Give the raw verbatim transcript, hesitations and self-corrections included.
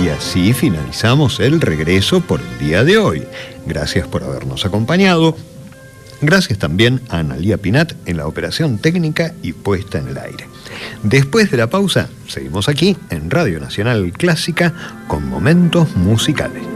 Y así finalizamos el regreso por el día de hoy. Gracias por habernos acompañado. Gracias también a Analía Pinat en la operación técnica y puesta en el aire. Después de la pausa, seguimos aquí en Radio Nacional Clásica con momentos musicales.